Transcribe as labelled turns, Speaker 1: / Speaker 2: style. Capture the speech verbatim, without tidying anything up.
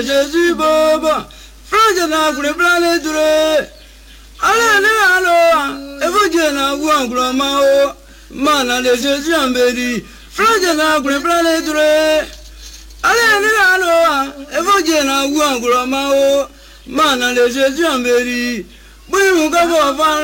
Speaker 1: Jésus Boba, Frage na kule plane dure. Ale ne alo, evoje na guanglo mao, mana de Jésus amberi. Frage na kule plane dure. Ale ne alo, evoje na guanglo mao, mana de Jésus amberi. Bui muka bo